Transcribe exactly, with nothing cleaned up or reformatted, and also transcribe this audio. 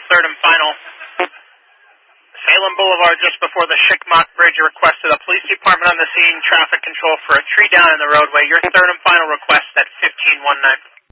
third and final. Salem Boulevard just before the Shickmock Bridge. Requested a police department on the scene, traffic control for a tree down in the roadway. Your third and final request at fifteen one nine.